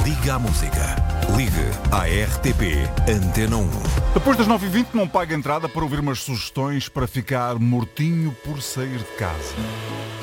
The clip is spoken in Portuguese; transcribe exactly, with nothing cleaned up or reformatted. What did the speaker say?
Liga à música. Ligue à R T P Antena um. Depois das nove e vinte não paga entrada para ouvir umas sugestões para ficar mortinho por sair de casa.